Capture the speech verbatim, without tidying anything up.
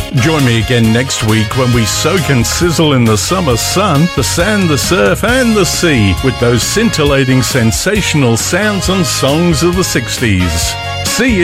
Join me again next week when we soak and sizzle in the summer sun, the sand, the surf and the sea with those scintillating sensational sounds and songs of the sixties. See you